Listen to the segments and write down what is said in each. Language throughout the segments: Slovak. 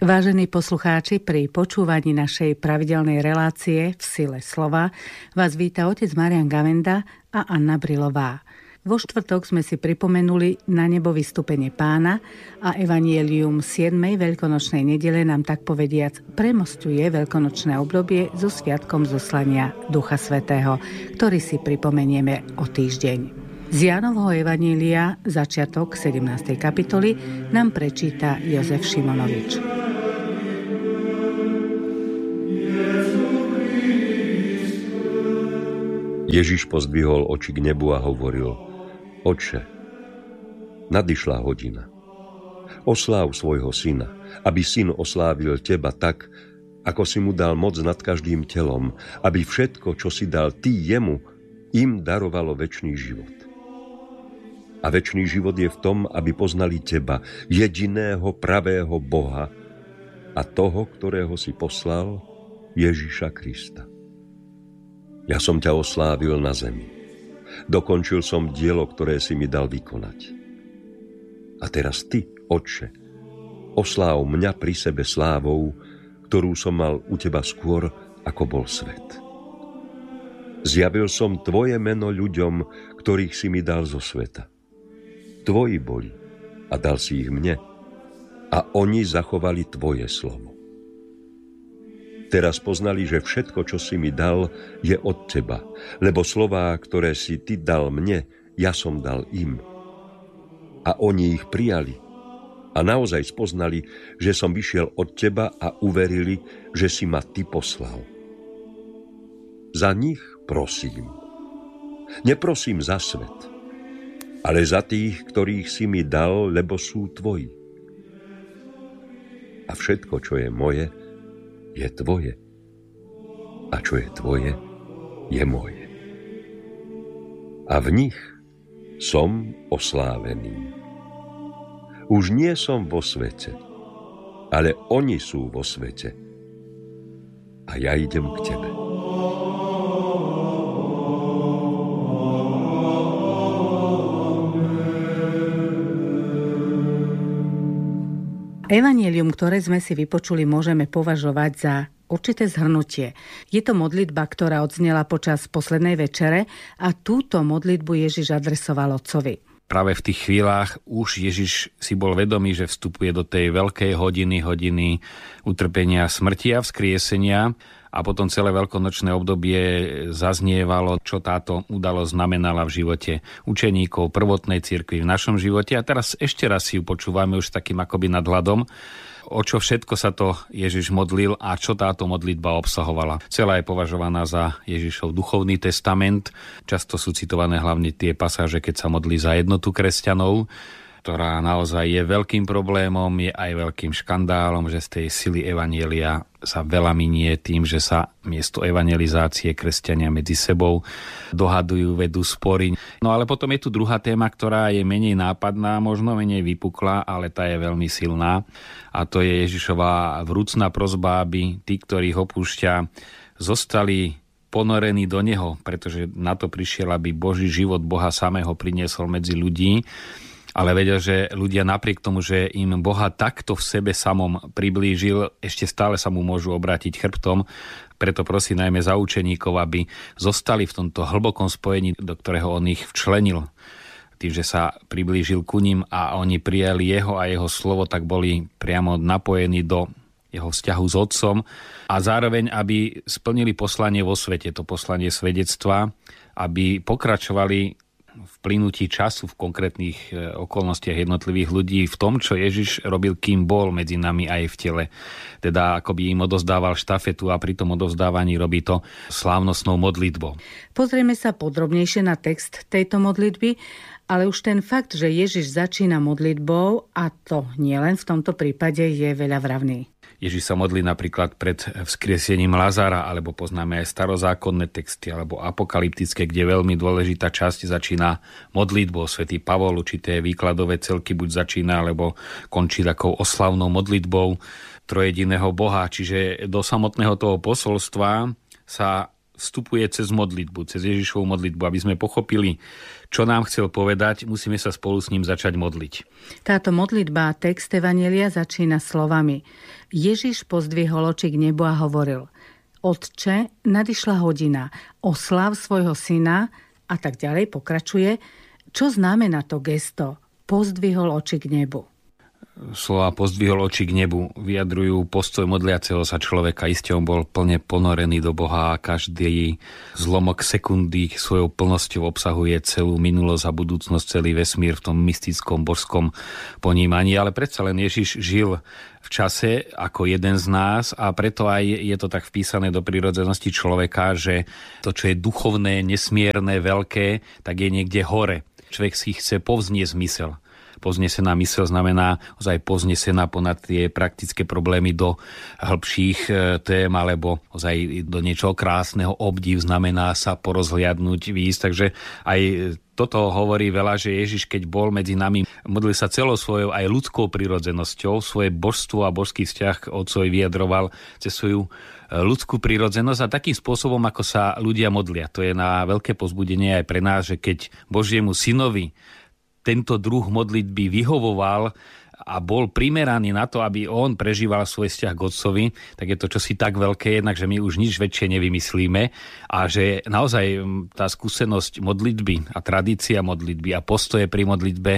Vážení poslucháči, pri počúvaní našej pravidelnej relácie V sile slova vás víta otec Marián Gavenda a Anna Brilová. Vo štvrtok sme si pripomenuli na nebo vystúpenie Pána a evanjelium 7. veľkonočnej nedele nám tak povediac premosťuje veľkonočné obdobie so sviatkom zoslania Ducha Svätého, ktorý si pripomenieme o týždeň. Z Jánovho evanjelia, začiatok 17. kapitoly, nám prečíta Jozef Šimonovič. Ježiš pozdvihol oči k nebu a hovoril: Otče, nadišla hodina. Osláv svojho syna, aby syn oslávil teba tak, ako si mu dal moc nad každým telom, aby všetko, čo si dal ty jemu, im darovalo večný život. A večný život je v tom, aby poznali teba, jediného pravého Boha a toho, ktorého si poslal, Ježiša Krista. Ja som ťa oslávil na zemi. Dokončil som dielo, ktoré si mi dal vykonať. A teraz ty, Otče, osláv mňa pri sebe slávou, ktorú som mal u teba skôr, ako bol svet. Zjavil som tvoje meno ľuďom, ktorých si mi dal zo sveta. Tvoji boli a dal si ich mne a oni zachovali tvoje slovo. Teraz poznali, že všetko, čo si mi dal, je od teba, lebo slová, ktoré si ty dal mne, ja som dal im. A oni ich prijali a naozaj spoznali, že som vyšiel od teba a uverili, že si ma ty poslal. Za nich prosím. Neprosím za svet, ale za tých, ktorých si mi dal, lebo sú tvoji. A všetko, čo je moje, je tvoje. A čo je tvoje, je moje. A v nich som oslávený. Už nie som vo svete, ale oni sú vo svete. A ja idem k tebe. Evanjelium, ktoré sme si vypočuli, môžeme považovať za určité zhrnutie. Je to modlitba, ktorá odznela počas poslednej večere a túto modlitbu Ježiš adresoval Otcovi. Práve v tých chvíľach už Ježiš si bol vedomý, že vstupuje do tej veľkej hodiny utrpenia, smrti a vzkriesenia. A potom celé veľkonočné obdobie zaznievalo, čo táto udalosť znamenala v živote učeníkov prvotnej cirkvi, v našom živote. A teraz ešte raz si ju počúvame už takým akoby nadhľadom, o čo všetko sa to Ježiš modlil a čo táto modlitba obsahovala. Celá je považovaná za Ježišov duchovný testament. Často sú citované hlavne tie pasáže, keď sa modlí za jednotu kresťanov, ktorá naozaj je veľkým problémom, je aj veľkým škandálom, že z tej sily evanjelia sa veľa minie tým, že sa miesto evangelizácie kresťania medzi sebou dohadujú, vedú spory. No ale potom je tu druhá téma, ktorá je menej nápadná, možno menej vypuklá, ale tá je veľmi silná. A to je Ježišova vrúcna prosba, aby tí, ktorých opúšťa, zostali ponorení do neho, pretože na to prišiel, aby Boží život Boha samého priniesol medzi ľudí. Ale vedia, že ľudia napriek tomu, že im Boha takto v sebe samom priblížil, ešte stále sa mu môžu obrátiť chrbtom. Preto prosí najmä za učeníkov, aby zostali v tomto hlbokom spojení, do ktorého on ich včlenil. Tým, že sa priblížil ku ním a oni prijali jeho a jeho slovo, tak boli priamo napojení do jeho vzťahu s Otcom a zároveň, aby splnili poslanie vo svete, to poslanie svedectva, aby pokračovali v plynutí času v konkrétnych okolnostiach jednotlivých ľudí v tom, čo Ježiš robil, kým bol medzi nami aj v tele. Teda akoby im odozdával štafetu a pri tom odovzdávaní robí to slávnostnou modlitbou. Pozrieme sa podrobnejšie na text tejto modlitby, ale už ten fakt, že Ježiš začína modlitbou, a to nielen v tomto prípade, je veľavravný. Ježiš sa modlí napríklad pred vzkriesením Lazara, alebo poznáme aj starozákonné texty, alebo apokalyptické, kde veľmi dôležitá časť začína modlitbou. Svätý Pavol určité výkladové celky buď začína, alebo končí takou oslavnou modlitbou trojediného Boha. Čiže do samotného toho posolstva sa vstupuje cez modlitbu, cez Ježišovu modlitbu. Aby sme pochopili, čo nám chcel povedať, musíme sa spolu s ním začať modliť. Táto modlitba, text evanjelia začína slovami: Ježiš pozdvihol oči k nebu a hovoril: Otče, nadišla hodina, osláv svojho syna, a tak ďalej pokračuje. Čo znamená to gesto? Pozdvihol oči k nebu. Slova pozdvihol oči k nebu vyjadrujú postoj modliaceho sa človeka. Isté on bol plne ponorený do Boha a každý zlomok sekundy svojou plnosťou obsahuje celú minulosť a budúcnosť, celý vesmír v tom mystickom božskom ponímaní. Ale predsa len Ježiš žil v čase ako jeden z nás a preto aj je to tak vpísané do prirodzenosti človeka, že to, čo je duchovné, nesmierne, veľké, tak je niekde hore. Človek si chce povzniesť mysel. Povznesená myseľ znamená ozaj povznesená ponad tie praktické problémy do hĺbších tém alebo ozaj do niečoho krásneho. Obdiv znamená sa porozhliadnúť, výjsť. Takže aj toto hovorí veľa, že Ježiš, keď bol medzi nami, modlil sa celou svojou aj ľudskou prirodzenosťou, svoje božstvo a božský vzťah k Otcovi vyjadroval cez svoju ľudskú prirodzenosť a takým spôsobom, ako sa ľudia modlia. To je na veľké povzbudenie aj pre nás, že keď Božiemu synovi tento druh modlitby vyhovoval a bol primeraný na to, aby on prežíval svoj vzťah k Otcovi, tak je to čosi tak veľké, jednak, že my už nič väčšie nevymyslíme a že naozaj tá skúsenosť modlitby a tradícia modlitby a postoje pri modlitbe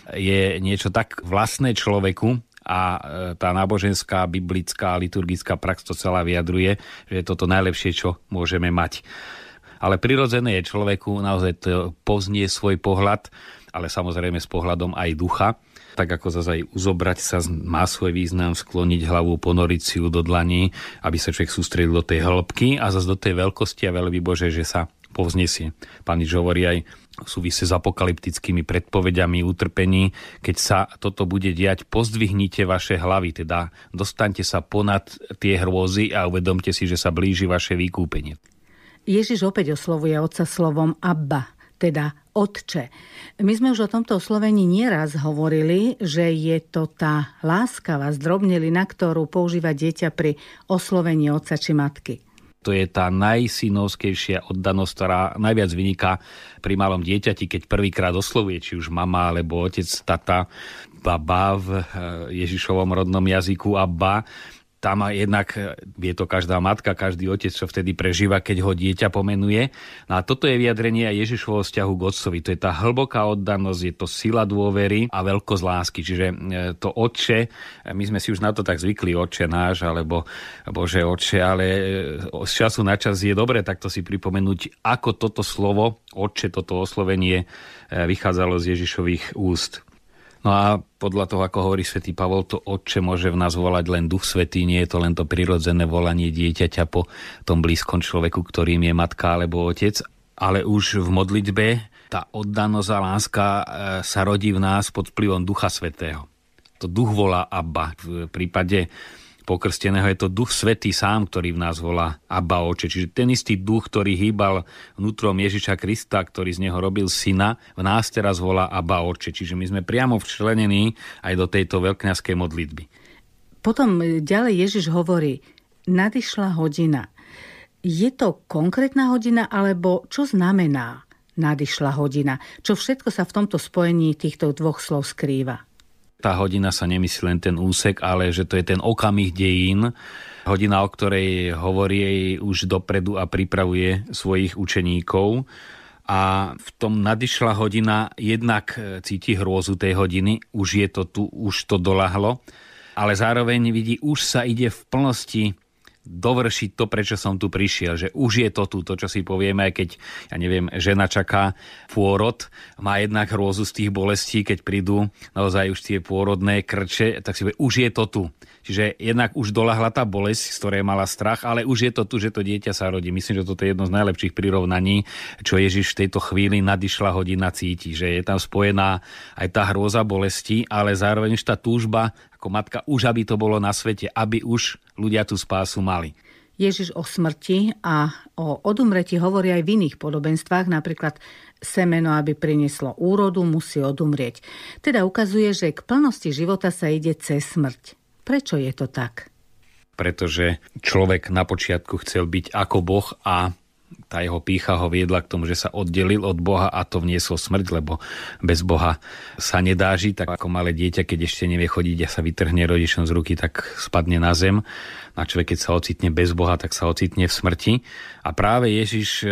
je niečo tak vlastné človeku a tá náboženská, biblická, liturgická prax to celá vyjadruje, že je toto najlepšie, čo môžeme mať. Ale prirodzené je človeku naozaj to povznie svoj pohľad, ale samozrejme s pohľadom aj ducha. Tak ako zase aj uzobrať sa má svoj význam, skloniť hlavu, ponoriť si ju do dlaní, aby sa človek sústredil do tej hĺbky a zase do tej veľkosti a veľby Božej, že sa povznesie. Pán Ježiš hovorí aj v súvisí s apokalyptickými predpovediami utrpení, keď sa toto bude diať, pozdvihnite vaše hlavy, teda dostaňte sa ponad tie hrôzy a uvedomte si, že sa blíži vaše vykúpenie. Ježiš opäť oslovuje Otca slovom Abba, teda Otče. My sme už o tomto oslovení nieraz hovorili, že je to tá láskavá zdrobnelina, ktorú používa dieťa pri oslovení otca či matky. To je tá najsynovskejšia oddanosť, ktorá najviac vyniká pri malom dieťati, keď prvýkrát oslovuje, či už mama, alebo otec, tata, baba v Ježišovom rodnom jazyku Abba. Tam jednak vie to každá matka, každý otec, čo vtedy prežíva, keď ho dieťa pomenuje. No a toto je vyjadrenie aj Ježišovho vzťahu k Otcovi. To je tá hlboká oddanosť, je to sila dôvery a veľkosť lásky. Čiže to Otče, my sme si už na to tak zvykli, Otče náš, alebo Bože Otče, ale z času na čas je dobre takto si pripomenúť, ako toto slovo, Otče, toto oslovenie vychádzalo z Ježišových úst. No a podľa toho, ako hovorí svätý Pavol, to Otče môže v nás volať len Duch Svätý, nie je to len to prirodzené volanie dieťaťa po tom blízkom človeku, ktorým je matka alebo otec, ale už v modlitbe tá oddanosť a láska sa rodí v nás pod vplyvom Ducha Svätého. To Duch volá Abba. V prípade pokrsteného je to Duch Svätý sám, ktorý v nás volá Abba, Oče. Čiže ten istý duch, ktorý hýbal vnútrom Ježiša Krista, ktorý z neho robil syna, v nás teraz volá Abba, Oče. Čiže my sme priamo včlenení aj do tejto veľkňazskej modlitby. Potom ďalej Ježiš hovorí, nadišla hodina. Je to konkrétna hodina, alebo čo znamená nadišla hodina? Čo všetko sa v tomto spojení týchto dvoch slov skrýva? Tá hodina sa nemyslí len ten úsek, ale že to je ten okamih dejín, hodina, o ktorej hovorí už dopredu a pripravuje svojich učeníkov. A v tom nadišla hodina jednak cíti hrôzu tej hodiny, už je to tu, už to doľahlo, ale zároveň vidí, už sa ide v plnosti dovršiť to, prečo som tu prišiel, že už je to tu, to, čo si povieme, aj keď, ja neviem, žena čaká pôrod, má jednak hrôzu z tých bolestí, keď prídu naozaj už tie pôrodné krče, tak si povie, už je to tu. Čiže jednak už doľahla tá bolesť, z ktorej mala strach, ale už je to tu, že to dieťa sa rodí. Myslím, že toto je jedno z najlepších prirovnaní, čo Ježiš v tejto chvíli nadišla hodina cíti, že je tam spojená aj tá hrôza bolesti, ale zároveň už tá túžba ako matka, už aby to bolo na svete, aby už ľudia tú spásu mali. Ježiš o smrti a o odumretí hovorí aj v iných podobenstvách, napríklad semeno, aby prinieslo úrodu, musí odumrieť. Teda ukazuje, že k plnosti života sa ide cez smrť. Prečo je to tak? Pretože človek na počiatku chcel byť ako Boh a Tá jeho pýcha ho viedla k tomu, že sa oddelil od Boha a to vniesol smrť, lebo bez Boha sa nedá žiť. Tak ako malé dieťa, keď ešte nevie chodiť a sa vytrhne rodičom z ruky, tak spadne na zem. A človek, keď sa ocitne bez Boha, tak sa ocitne v smrti. A práve Ježiš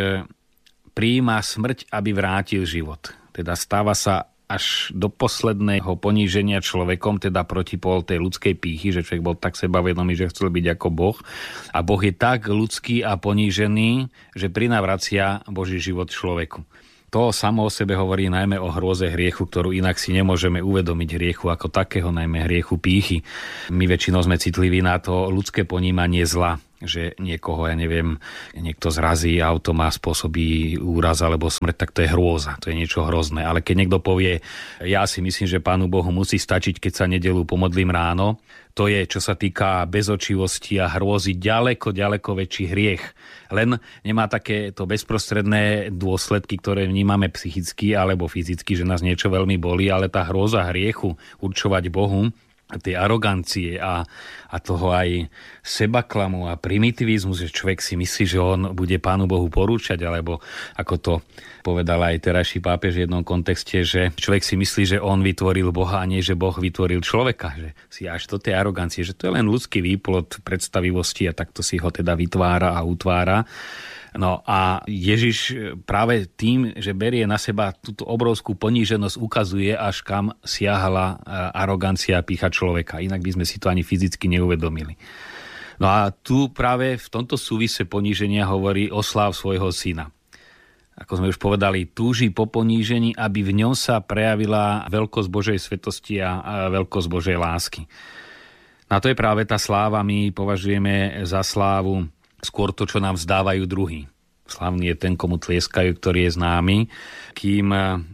prijíma smrť, aby vrátil život. Teda stáva sa až do posledného poníženia človekom, teda protipol tej ľudskej pýchy, že človek bol tak sebavedomý, že chcel byť ako Boh. A Boh je tak ľudský a ponížený, že prinavracia Boží život človeku. To samo o sebe hovorí najmä o hrôze hriechu, ktorú inak si nemôžeme uvedomiť hriechu ako takého, najmä hriechu pýchy. My väčšinou sme citliví na to ľudské ponímanie zla, že niekoho, niekto zrazí, auto má spôsobí úraz alebo smrť, tak to je hrôza, to je niečo hrozné. Ale keď niekto povie, ja si myslím, že Pánu Bohu musí stačiť, keď sa nedeľu pomodlím ráno, to je, čo sa týka bezočivosti a hrôzy, ďaleko väčší hriech. Len nemá takéto bezprostredné dôsledky, ktoré vnímame psychicky alebo fyzicky, že nás niečo veľmi bolí, ale tá hrôza hriechu určovať Bohu, tej arogancie a toho aj sebaklamu a primitivizmu, že človek si myslí, že on bude Pánu Bohu porúčať, alebo ako to povedal aj terajší pápež v jednom kontexte, že človek si myslí, že on vytvoril Boha a nie, že Boh vytvoril človeka. Že si až do tej arogancie, že to je len ľudský výplod predstavivosti a takto si ho teda vytvára a utvára. No a Ježiš práve tým, že berie na seba túto obrovskú poníženosť, ukazuje, až kam siahala arogancia a pýcha človeka. Inak by sme si to ani fyzicky neuvedomili. No a tu práve v tomto súvise poníženia hovorí osláv svojho syna. Ako sme už povedali, túži po ponížení, aby v ňom sa prejavila veľkosť Božej svetosti a veľkosť Božej lásky. No a to je práve tá sláva, my považujeme za slávu skôr to, čo nám vzdávajú druhí. Slávny je ten, komu tlieskajú, ktorý je známy. Kým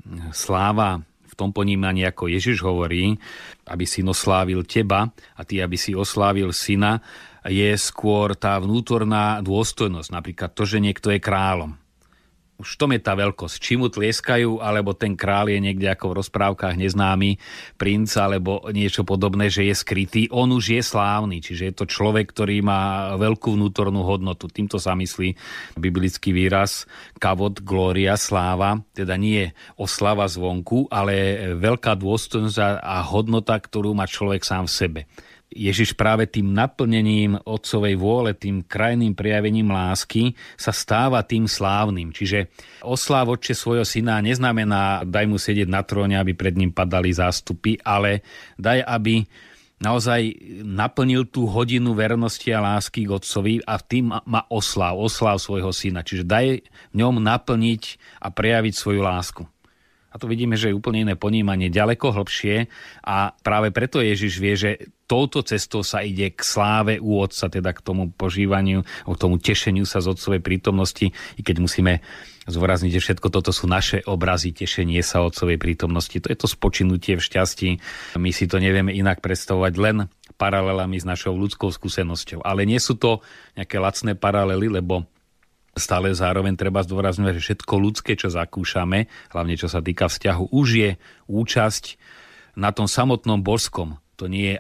sláva v tom ponímaní, ako Ježiš hovorí, aby syn oslávil teba a ty, aby si oslávil syna, je skôr tá vnútorná dôstojnosť. Napríklad to, že niekto je kráľom. Už v tom je tá veľkosť. Či mu tlieskajú, alebo ten kráľ je niekde ako v rozprávkach neznámy princ, alebo niečo podobné, že je skrytý. On už je slávny, čiže je to človek, ktorý má veľkú vnútornú hodnotu. Týmto sa myslí biblický výraz kavod, glória, sláva. Teda nie oslava zvonku, ale veľká dôstojnosť a hodnota, ktorú má človek sám v sebe. Ježiš práve tým naplnením otcovej vôle, tým krajným prejavením lásky sa stáva tým slávnym. Čiže osláv Otče svojho syna neznamená daj mu sedieť na tróne, aby pred ním padali zástupy, ale daj, aby naozaj naplnil tú hodinu vernosti a lásky k otcovi a tým má osláv svojho syna. Čiže daj v ňom naplniť a prejaviť svoju lásku. A to vidíme, že je úplne iné ponímanie, ďaleko hlbšie a práve preto Ježiš vie, že touto cestou sa ide k sláve u Otca, teda k tomu požívaniu, k tomu tešeniu sa z Otcovej prítomnosti, i keď musíme zdôrazniť, že všetko toto sú naše obrazy, tešenie sa Otcovej prítomnosti. To je to spočinutie v šťastí. My si to nevieme inak predstavovať len paralelami s našou ľudskou skúsenosťou. Ale nie sú to nejaké lacné paralely, lebo stále zároveň treba zdôrazňovať, že všetko ľudské, čo zakúšame, hlavne čo sa týka vzťahu, už je účasť na tom samotnom božskom. To nie je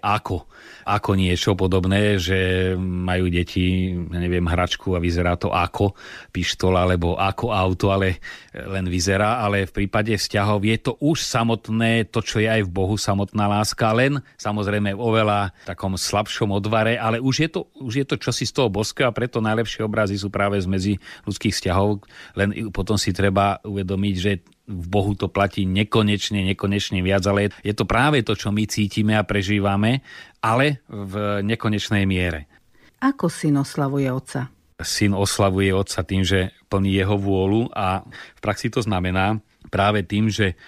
ako niečo podobné, že majú deti, hračku a vyzerá to ako pištol alebo ako auto, ale len vyzerá, ale v prípade vzťahov je to už samotné, to, čo je aj v Bohu samotná láska, len samozrejme v oveľa takom slabšom odvare, ale už je to čosi z toho božského a preto najlepšie obrazy sú práve z medzi ľudských vzťahov, len potom si treba uvedomiť, že v Bohu to platí nekonečne viac, ale je to práve to, čo my cítime a prežívame, ale v nekonečnej miere. Ako syn oslavuje otca? Syn oslavuje otca tým, že plní jeho vôľu a v praxi to znamená práve tým, že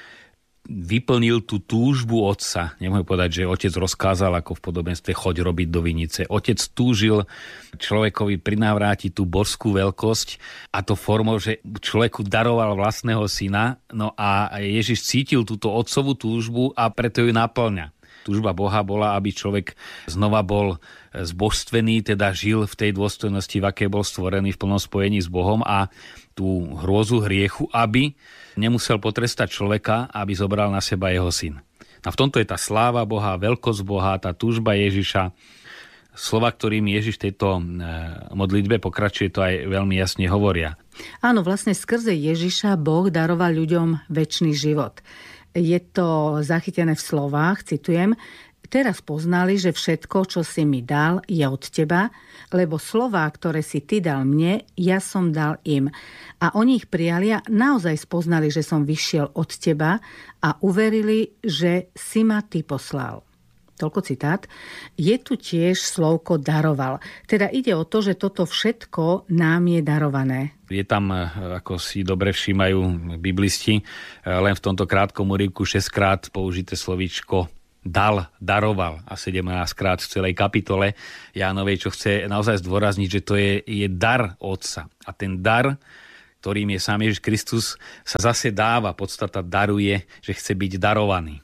vyplnil tú túžbu otca. Nemôžem povedať, že otec rozkázal ako v podobenstve choď robiť do vinice. Otec túžil človekovi prinavrátiť tú božskú veľkosť a to formou, že človeku daroval vlastného syna. No a Ježiš cítil túto otcovú túžbu a preto ju naplňa. Túžba Boha bola, aby človek znova bol zbožstvený, teda žil v tej dôstojnosti, v akej bol stvorený v plnom spojení s Bohom a tú hrôzu hriechu, aby nemusel potrestať človeka, aby zobral na seba jeho syn. A v tomto je tá sláva Boha, veľkosť Boha, tá túžba Ježiša slova, ktorým Ježiš v tejto modlitbe pokračuje, to aj veľmi jasne hovoria. Áno, vlastne skrze Ježiša Boh daroval ľuďom večný život. Je to zachytené v slovách, citujem: Teraz poznali, že všetko, čo si mi dal, je od teba, lebo slová, ktoré si ty dal mne, ja som dal im. A oni ich prijali a naozaj spoznali, že som vyšiel od teba a uverili, že si ma ty poslal. Toľko citát. Je tu tiež slovko daroval. Teda ide o to, že toto všetko nám je darované. Je tam, ako si dobre všímajú biblisti, len v tomto krátkom úryvku 6-krát použité slovíčko dal, daroval a 17-krát v celej kapitole Jánovej, čo chce naozaj zdôrazniť, že to je dar Otca. A ten dar, ktorým je sám Ježiš Kristus, sa zase dáva, podstata daruje, že chce byť darovaný.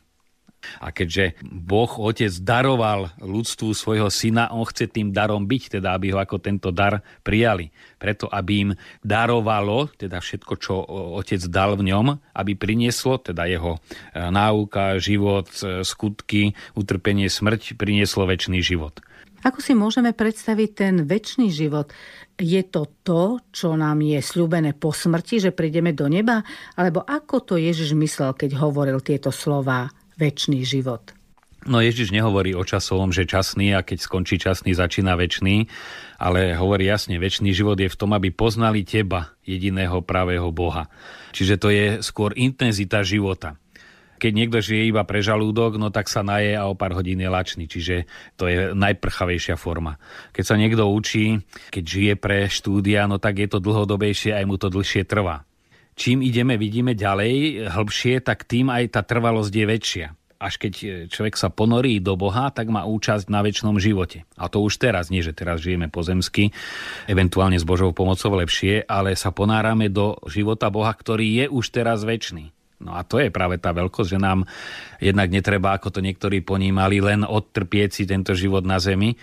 A keďže Boh Otec daroval ľudstvu svojho syna, on chce tým darom byť, teda aby ho ako tento dar prijali. Preto, aby im darovalo, teda všetko, čo Otec dal v ňom, aby prinieslo, teda jeho náuka, život, skutky, utrpenie, smrť, prinieslo večný život. Ako si môžeme predstaviť ten večný život? Je to to, čo nám je sľúbené po smrti, že prídeme do neba? Alebo ako to Ježiš myslel, keď hovoril tieto slová? Večný život. No Ježiš nehovorí o časovom, že časný a keď skončí časný, začína večný, ale hovorí jasne, večný život je v tom, aby poznali teba, jediného pravého Boha. Čiže to je skôr intenzita života. Keď niekto žije iba pre žalúdok, no tak sa naje a o pár hodín je lačný, čiže to je najprchavejšia forma. Keď sa niekto učí, keď žije pre štúdia, no tak je to dlhodobejšie, aj mu to dlhšie trvá. Čím vidíme ďalej, hlbšie, tak tým aj tá trvalosť je väčšia. Až keď človek sa ponorí do Boha, tak má účasť na večnom živote. A to už teraz, nie že teraz žijeme pozemsky, eventuálne s Božou pomocou lepšie, ale sa ponárame do života Boha, ktorý je už teraz večný. No a to je práve tá veľkosť, že nám jednak netreba, ako to niektorí ponímali, len odtrpieť si tento život na zemi,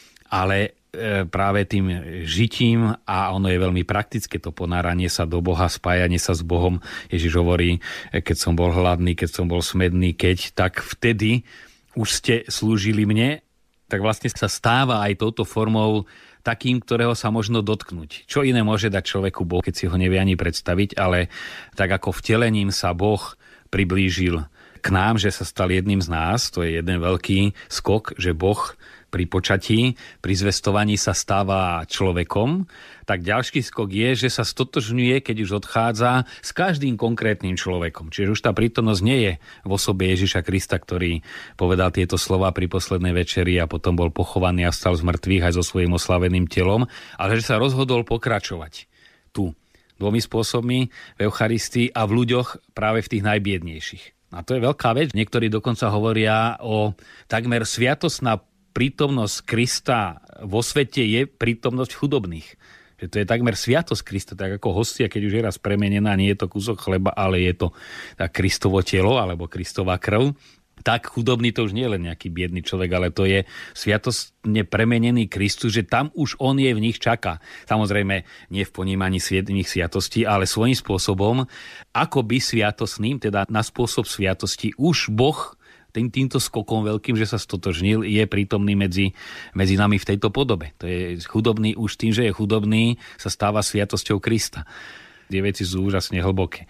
ale práve tým žitím, a ono je veľmi praktické, to ponáranie sa do Boha, spájanie sa s Bohom. Ježiš hovorí, keď som bol hladný, keď som bol smedný, tak vtedy už ste slúžili mne, tak vlastne sa stáva aj touto formou takým, ktorého sa možno dotknúť. Čo iné môže dať človeku Boh, keď si ho nevie ani predstaviť, ale tak ako vtelením sa Boh priblížil k nám, že sa stal jedným z nás, to je jeden veľký skok, že Boh pri počatí, pri zvestovaní sa stáva človekom, tak ďalší skok je, že sa stotožňuje, keď už odchádza, s každým konkrétnym človekom. Čiže už tá prítomnosť nie je v osobe Ježiša Krista, ktorý povedal tieto slova pri poslednej večeri a potom bol pochovaný a vstal z mŕtvych aj so svojím oslaveným telom, ale že sa rozhodol pokračovať tu dvomi spôsobmi v Eucharistii a v ľuďoch práve v tých najbiednejších. A to je veľká vec. Niektorí dokonca hovoria o takmer sviatostná prítomnosť Krista vo svete je prítomnosť chudobných. Že to je takmer sviatosť Krista, tak ako hostia, keď už je raz premenená, nie je to kúsok chleba, ale je to Kristovo telo alebo Kristova krv. Tak chudobný to už nie je len nejaký biedný človek, ale to je sviatostne premenený Kristus, že tam už on je, v nich čaká. Samozrejme, nie v ponímaní svietných sviatostí, ale svojím spôsobom, akoby sviatostným, teda na spôsob sviatosti, už Boh týmto skokom veľkým, že sa stotožnil, je prítomný medzi nami v tejto podobe. To je chudobný už tým, že je chudobný, sa stáva sviatosťou Krista. Tie veci sú úžasne hlboké.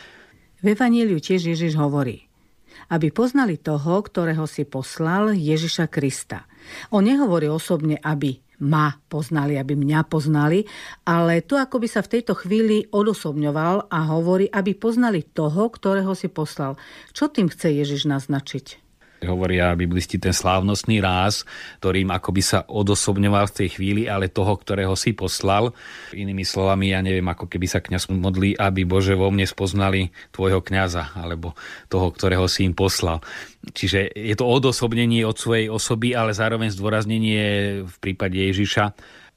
V Evaníliu tiež Ježiš hovorí, aby poznali toho, ktorého si poslal, Ježiša Krista. On nehovorí osobne, aby ma poznali, aby mňa poznali, ale to akoby sa v tejto chvíli odosobňoval a hovorí, aby poznali toho, ktorého si poslal. Čo tým chce Ježiš naznačiť? Hovoria biblisti ten slávnostný ráz, ktorým akoby sa odosobňoval v tej chvíli, ale toho, ktorého si poslal. Inými slovami, ja neviem, ako keby sa kňaz modlí, aby Bože vo mne spoznali tvojho kňaza, alebo toho, ktorého si im poslal. Čiže je to odosobnenie od svojej osoby, ale zároveň zdôraznenie v prípade Ježiša,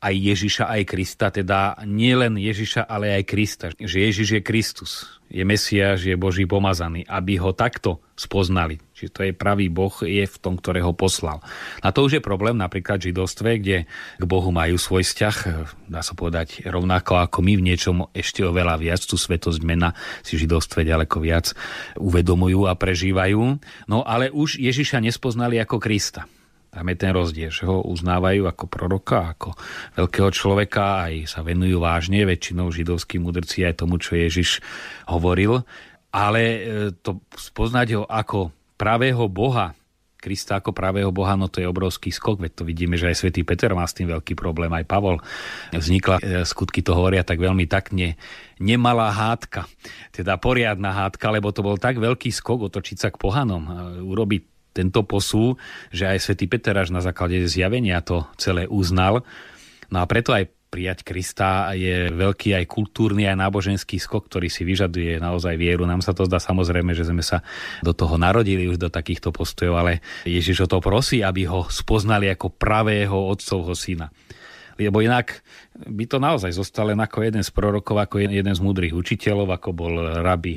aj Krista, teda nie len Ježiša, ale aj Krista. Že Ježiš je Kristus, je Mesiáš, je Boží pomazaný, aby ho takto spoznali. Čiže to je pravý Boh, je v tom, ktorého poslal. A to už je problém napríklad v židovstve, kde k Bohu majú svoj vzťah, dá sa povedať rovnako ako my, v niečom ešte oveľa viac, tú svetosť mena si v židovstve ďaleko viac uvedomujú a prežívajú. No ale už Ježiša nespoznali ako Krista. Tam je ten rozdiel, že ho uznávajú ako proroka, ako veľkého človeka, aj sa venujú vážne, väčšinou židovskí mudrci aj tomu, čo Ježiš hovoril. Ale to spoznať ho ako pravého Boha, Krista ako pravého Boha, no to je obrovský skok, veď to vidíme, že aj svätý Peter má s tým veľký problém, aj Pavol. Vznikla, skutky to hovoria tak veľmi takne, nemalá hádka, teda poriadna hádka, lebo to bol tak veľký skok otočiť sa k pohanom, urobiť tento posú, že aj svätý Peter až na základe zjavenia to celé uznal. No a preto aj prijať Krista je veľký aj kultúrny, aj náboženský skok, ktorý si vyžaduje naozaj vieru. Nám sa to zdá samozrejme, že sme sa do toho narodili už do takýchto postojov, ale Ježiš o to prosí, aby ho spoznali ako pravého otcovho syna. Lebo inak by to naozaj zostal len ako jeden z prorokov, ako jeden z múdrych učiteľov, ako bol rabi